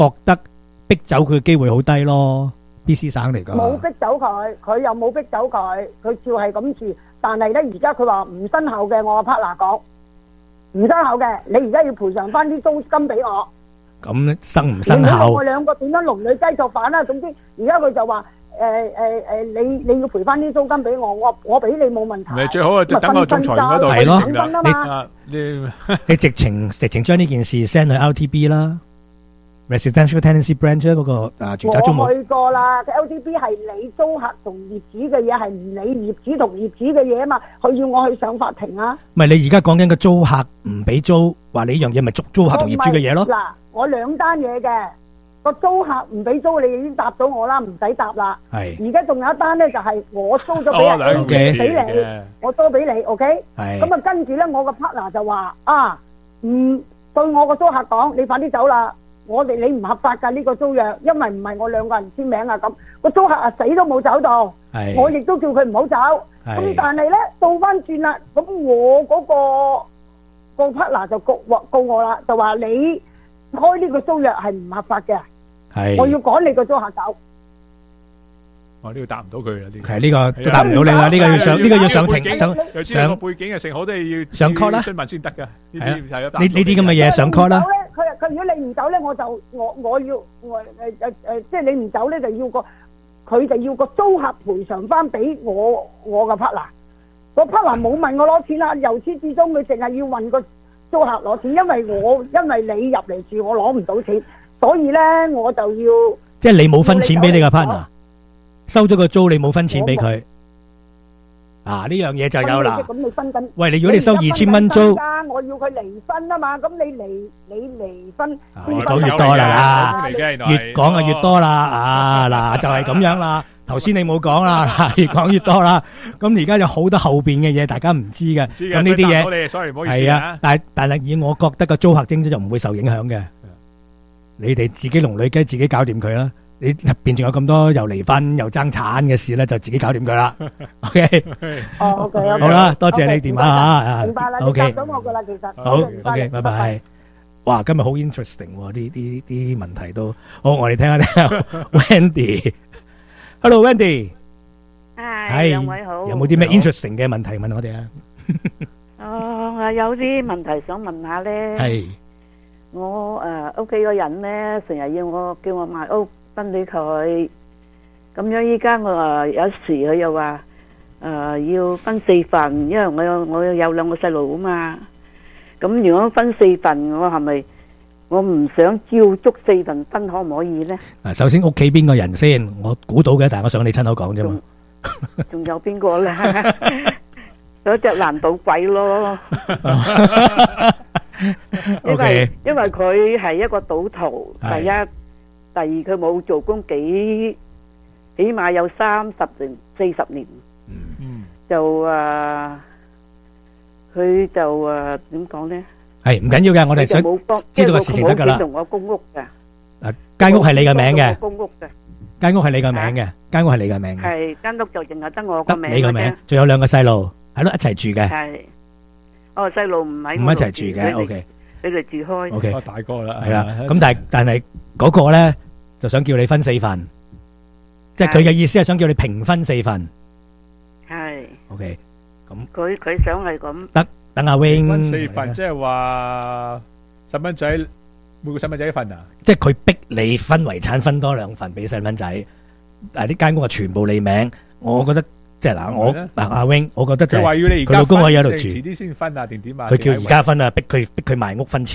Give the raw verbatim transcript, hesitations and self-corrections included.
覺得逼走佢嘅機會好低咯。B C 省嚟噶， 冇逼走佢，佢又冇逼走佢，佢照係咁住。但係咧，而家佢話唔生效嘅，我個 partner 講唔生效嘅，你而家要賠償翻啲租金俾我。 咁生唔生效？ 我兩個點樣龍女雞作反啦？總之而家佢就話誒誒誒，你你要賠翻啲租金俾我，我我俾你冇問題。 咪最好啊，就等個仲裁員嗰度係咯， 你你你直情直情將呢件事 send 去 L T B 啦。Residential Tenancy Branch 嗰個啊住宅租務， 我去過啦。L T B 係你租客同業主嘅嘢，係唔理業主同業主嘅嘢啊嘛。佢要我去上法庭啊。 唔係你而家講緊個租客唔俾租，話你呢樣嘢咪租租客同業主嘅嘢咯？ 嗱，我兩單嘢嘅個租客唔俾租，你已經答到我啦，唔使答啦。 係。而家仲有一單咧，就係我租咗俾人，俾你，我租俾你 ，OK？係。咁啊，跟住咧，我個 partner 就話啊，唔對我個租客講，你快啲走啦。我哋你唔合法㗎呢個租約，因為唔係我兩個人簽名啊咁，個租客啊死都冇走到，我亦都叫佢唔好走。咁但係咧倒翻轉啦，咁我嗰個個 partner 就告告我啦，就話你開呢個租約係唔合法嘅，我要趕你個租客走。 我呢個答唔到佢啦，呢係呢個都答唔到你啦，呢個要上呢個要上庭上上背景嘅成好都係要上 court 啦， 詢問先得㗎。呢啲係啊， 呢呢啲咁嘅嘢上 court 啦。 佢佢如果你唔走咧，我就我我要我誒誒誒，即係你唔走咧，就要個佢就要個租客賠償翻俾我我個 partner。個 partner 冇問我攞錢啦，由始至終佢淨係要問個租客攞錢，因為我因為你入嚟住，我攞唔到錢，所以咧我就要即係你冇分錢俾你個 partner。收咗個租，你冇分錢俾佢，啊呢樣嘢就有啦。 咁你分緊？ 喂，你如果你收二千蚊租， 我要佢離婚啊嘛，咁你離你離婚， 越講越多啦，越講啊越多啦，啊嗱就係咁樣啦。頭先你冇講啦，越講越多啦。咁而家有好多後邊嘅嘢，大家唔知嘅。咁呢啲嘢係啊，但係但係以我覺得個租客徵就唔會受影響嘅。你哋自己龍女雞自己搞掂佢啦。你入邊仲有咁多又離婚又爭產嘅事咧，就自己搞掂佢啦。OK， 哦，OK， 好啦，多謝你電話吓。 明白啦，你答到我噶啦，其實。 好 ，OK，拜拜。哇，今日好 interesting，啲啲啲問題都好，我哋聽下聽下。Wendy，Hello，Wendy， 係兩位好。 有冇啲咩 interesting 嘅問題問我哋啊？ 哦，我有啲問題想問下咧。 係。 我誒屋企個人咧，成日要我叫我賣屋。分俾佢，咁樣依家我話有時佢又話誒要分四份，因為我有我有兩個細路啊嘛。咁如果分四份，我係咪我唔想照足四份分，可唔可以咧？ 啊，首先屋企邊個人先？我估到嘅，但係我想你親口講啫嘛。 仲有邊個咧？有隻爛賭鬼咯。因為因為佢係一個賭徒，第一。第二佢冇做工幾起碼有三十年四十年，嗯，就誒佢就誒點講咧？係唔緊要嘅，我哋想知道個事情得噶啦。同我公屋嘅，誒間屋係你嘅名嘅，公屋嘅間屋係你嘅名嘅，間屋係你嘅名嘅，係間屋就淨係得我個名，你個名，仲有兩個細路係咯一齊住嘅，係哦細路唔喺唔一齊住嘅 ，OK。你哋住開 ，OK， 大個啦， 係啦。咁但係但係嗰個咧就想叫你分四份，即係佢嘅意思係想叫你平分四份。係 ，OK。咁佢佢想係咁。 得，等阿 Wing 分四份，即係話細蚊仔每個細蚊仔一份啊？ 即係佢逼你分遺產分多兩份俾細蚊仔，但係呢間屋係全部你名，我覺得。即係嗱，我嗱阿 Wing，我覺得就係佢老公可以喺度住， 遲啲先分啊，定點啊？ 佢叫而家分啊，逼佢逼佢賣屋分錢。